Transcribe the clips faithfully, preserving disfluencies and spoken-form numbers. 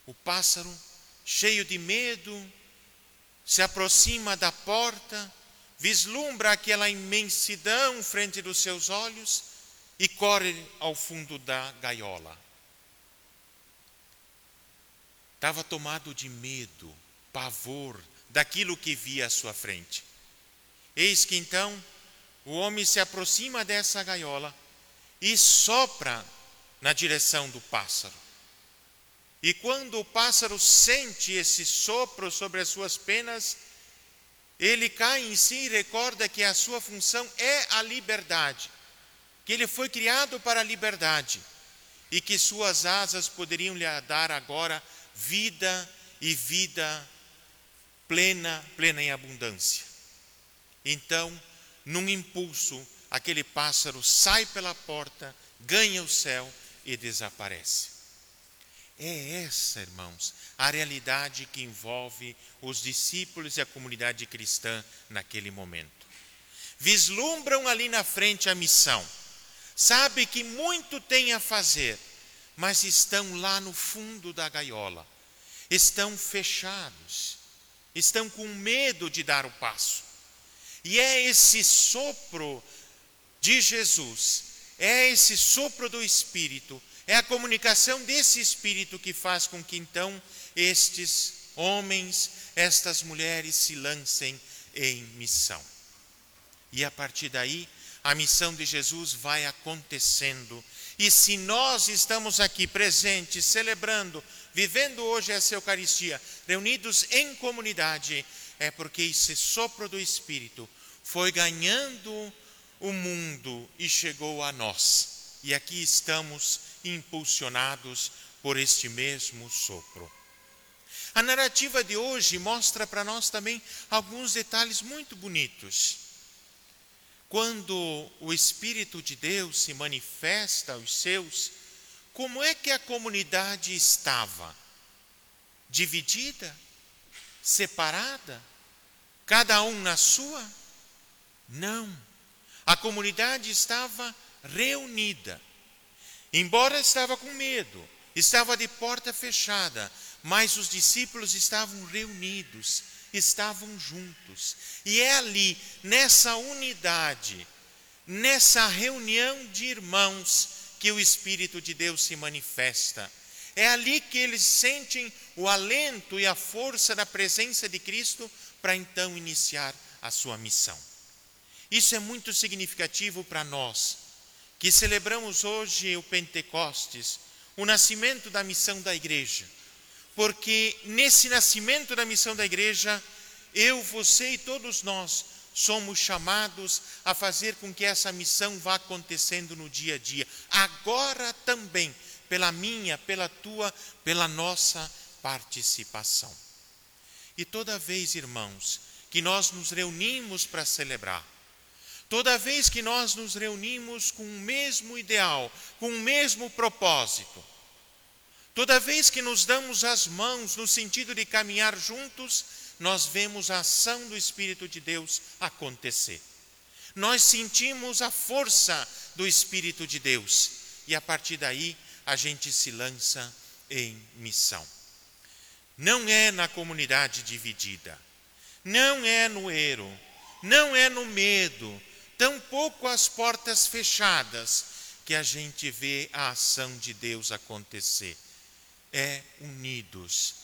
O pássaro, cheio de medo, se aproxima da porta, vislumbra aquela imensidão frente dos seus olhos e corre ao fundo da gaiola. Estava tomado de medo, pavor daquilo que via à sua frente. Eis que então o homem se aproxima dessa gaiola e sopra na direção do pássaro. E quando o pássaro sente esse sopro sobre as suas penas, ele cai em si e recorda que a sua função é a liberdade, que ele foi criado para a liberdade e que suas asas poderiam lhe dar agora vida e vida plena, plena em abundância. Então, num impulso, aquele pássaro sai pela porta, ganha o céu e desaparece. É essa, irmãos, a realidade que envolve os discípulos e a comunidade cristã naquele momento. Vislumbram ali na frente a missão, sabe que muito tem a fazer, mas estão lá no fundo da gaiola, estão fechados, estão com medo de dar o passo. E é esse sopro de Jesus, é esse sopro do Espírito, é a comunicação desse Espírito que faz com que então estes homens, estas mulheres se lancem em missão. E a partir daí, a missão de Jesus vai acontecendo. E se nós estamos aqui presentes, celebrando, vivendo hoje essa Eucaristia, reunidos em comunidade, é porque esse sopro do Espírito foi ganhando o mundo e chegou a nós. E aqui estamos impulsionados por este mesmo sopro. A narrativa de hoje mostra para nós também alguns detalhes muito bonitos. Quando o Espírito de Deus se manifesta aos seus, como é que a comunidade estava? Dividida? Separada? Cada um na sua? Não. A comunidade estava reunida. Embora estava com medo, estava de porta fechada, mas os discípulos estavam reunidos, estavam juntos. E é ali, nessa unidade, nessa reunião de irmãos, que o Espírito de Deus se manifesta. É ali que eles sentem o alento e a força da presença de Cristo para então iniciar a sua missão. Isso é muito significativo para nós, que celebramos hoje o Pentecostes, o nascimento da missão da igreja. Porque nesse nascimento da missão da igreja, eu, você e todos nós somos chamados a fazer com que essa missão vá acontecendo no dia a dia. Agora também, pela minha, pela tua, pela nossa participação. E toda vez, irmãos, que nós nos reunimos para celebrar, toda vez que nós nos reunimos com o mesmo ideal, com o mesmo propósito, toda vez que nos damos as mãos no sentido de caminhar juntos, nós vemos a ação do Espírito de Deus acontecer. Nós sentimos a força do Espírito de Deus e a partir daí a gente se lança em missão. Não é na comunidade dividida, não é no erro, não é no medo, tampouco as portas fechadas que a gente vê a ação de Deus acontecer. É unidos,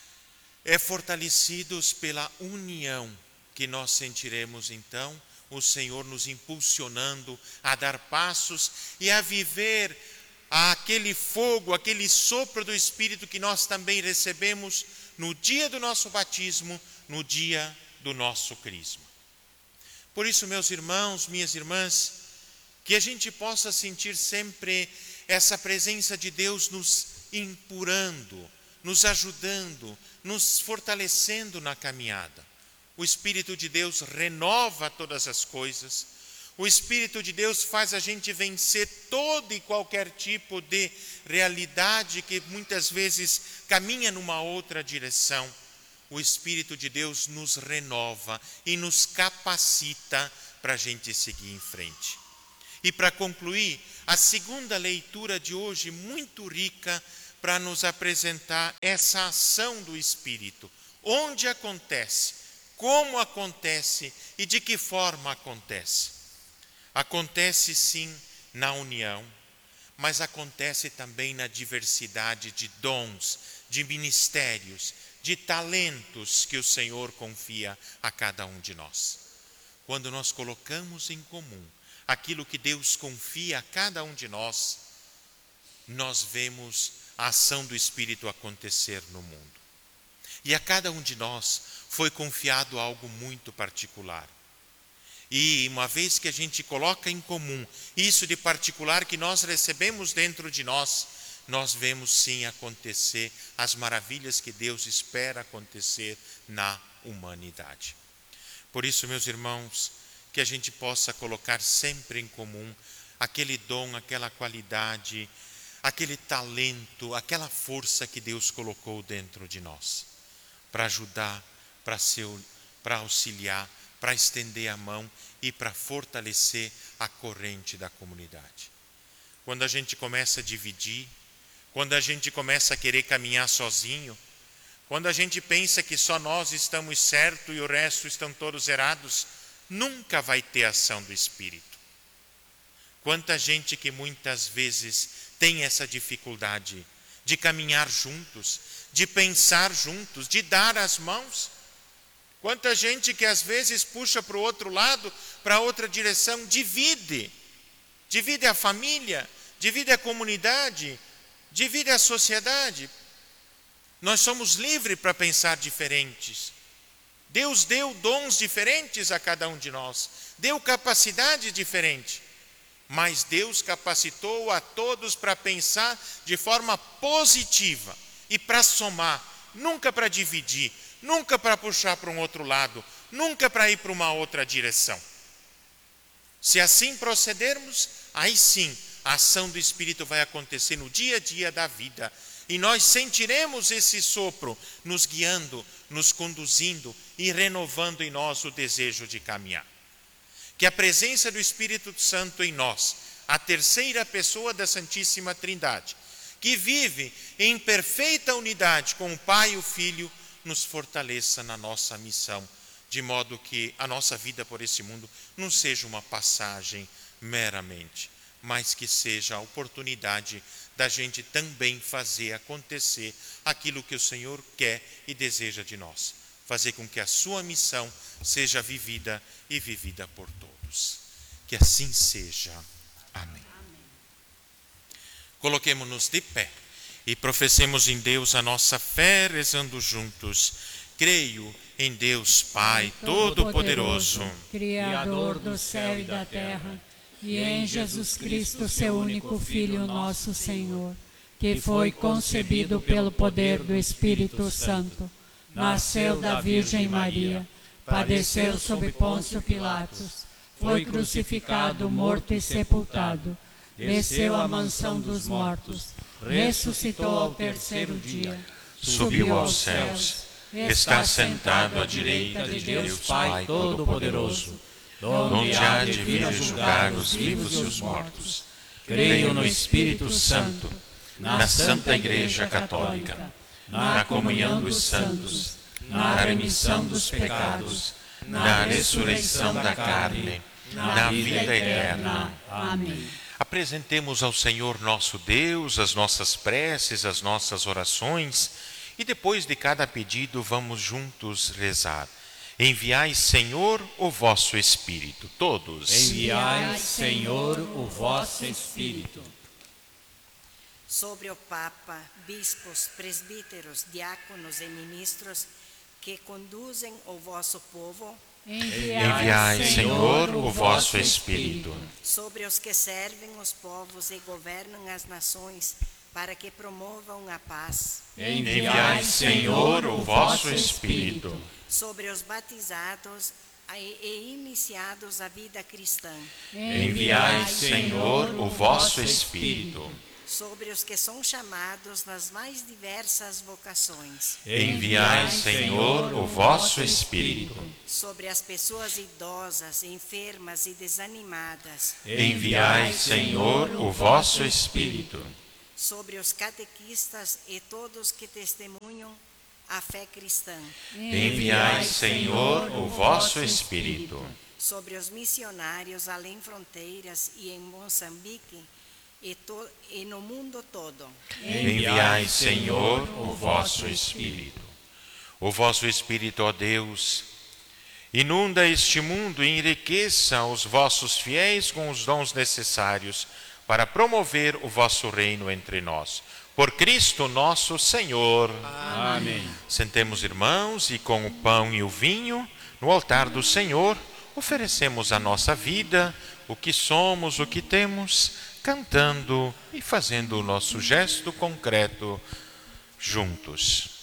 é fortalecidos pela união que nós sentiremos então o Senhor nos impulsionando a dar passos e a viver aquele fogo, aquele sopro do Espírito que nós também recebemos no dia do nosso batismo, no dia do nosso crisma. Por isso, meus irmãos, minhas irmãs, que a gente possa sentir sempre essa presença de Deus nos empurrando, nos ajudando, nos fortalecendo na caminhada. O Espírito de Deus renova todas as coisas. O Espírito de Deus faz a gente vencer todo e qualquer tipo de realidade que muitas vezes caminha numa outra direção. O Espírito de Deus nos renova e nos capacita para a gente seguir em frente. E para concluir, a segunda leitura de hoje, muito rica, para nos apresentar essa ação do Espírito. Onde acontece, como acontece e de que forma acontece. Acontece sim na união, mas acontece também na diversidade de dons, de ministérios, de talentos que o Senhor confia a cada um de nós. Quando nós colocamos em comum aquilo que Deus confia a cada um de nós, nós vemos a ação do Espírito acontecer no mundo. E a cada um de nós foi confiado algo muito particular. E uma vez que a gente coloca em comum isso de particular que nós recebemos dentro de nós, nós vemos sim acontecer as maravilhas que Deus espera acontecer na humanidade. Por isso, meus irmãos, que a gente possa colocar sempre em comum aquele dom, aquela qualidade, aquele talento, aquela força que Deus colocou dentro de nós, para ajudar, para ser, para auxiliar, para estender a mão e para fortalecer a corrente da comunidade. Quando a gente começa a dividir, quando a gente começa a querer caminhar sozinho, quando a gente pensa que só nós estamos certos e o resto estão todos errados, nunca vai ter ação do Espírito. Quanta gente que muitas vezes tem essa dificuldade de caminhar juntos, de pensar juntos, de dar as mãos. Quanta gente que às vezes puxa para o outro lado, para outra direção, divide. Divide a família, divide a comunidade, divide a sociedade. Nós somos livres para pensar diferentes. Deus deu dons diferentes a cada um de nós, deu capacidade diferente. Mas Deus capacitou a todos para pensar de forma positiva e para somar, nunca para dividir, nunca para puxar para um outro lado, nunca para ir para uma outra direção. Se assim procedermos, aí sim a ação do Espírito vai acontecer no dia a dia da vida. E nós sentiremos esse sopro nos guiando, nos conduzindo e renovando em nós o desejo de caminhar. Que a presença do Espírito Santo em nós, a terceira pessoa da Santíssima Trindade, que vive em perfeita unidade com o Pai e o Filho, nos fortaleça na nossa missão, de modo que a nossa vida por esse mundo não seja uma passagem meramente, mas que seja a oportunidade da gente também fazer acontecer aquilo que o Senhor quer e deseja de nós. Fazer com que a sua missão seja vivida e vivida por todos. Que assim seja. Amém. Coloquemo-nos de pé e professemos em Deus a nossa fé, rezando juntos. Creio em Deus Pai Todo-Poderoso, Criador do céu e da terra, e em Jesus Cristo, seu único Filho, nosso Senhor, que foi concebido pelo poder do Espírito Santo, nasceu da Virgem Maria, padeceu sob Pôncio Pilatos, foi crucificado, morto e sepultado, desceu à mansão dos mortos, ressuscitou ao terceiro dia, subiu aos céus, está sentado à direita de Deus Pai Todo-Poderoso, onde há de vir a julgar os vivos e os mortos. Creio no Espírito Santo, na Santa Igreja Católica, na comunhão dos santos, na remissão dos pecados, na ressurreição da carne, na vida eterna. Amém. Apresentemos ao Senhor nosso Deus as nossas preces, as nossas orações, e depois de cada pedido vamos juntos rezar. Enviai, Senhor, o vosso Espírito. Todos. Enviai, Senhor, o vosso Espírito. Sobre o Papa, bispos, presbíteros, diáconos e ministros que conduzem o vosso povo. Enviai, Senhor, o vosso Espírito. Sobre os que servem os povos e governam as nações, para que promovam a paz. Enviai, Senhor, o vosso Espírito. Sobre os batizados e iniciados à vida cristã. Enviai, Senhor, o vosso Espírito. Sobre os que são chamados nas mais diversas vocações. Enviai, Senhor, o vosso Espírito. Sobre as pessoas idosas, enfermas e desanimadas. Enviai, Senhor, o vosso Espírito. sobre os catequistas e todos que testemunham a fé cristã, Enviai, Senhor, o vosso Espírito. sobre os missionários além fronteiras e em Moçambique e, to, e no mundo todo. Enviai, Senhor, o vosso Espírito. O vosso Espírito, ó Deus, inunda este mundo e enriqueça os vossos fiéis com os dons necessários para promover o vosso reino entre nós. Por Cristo nosso Senhor. Amém. Sentemos, irmãos, e com o pão e o vinho, no altar do Senhor, oferecemos a nossa vida, o que somos, o que temos, cantando e fazendo o nosso gesto concreto juntos.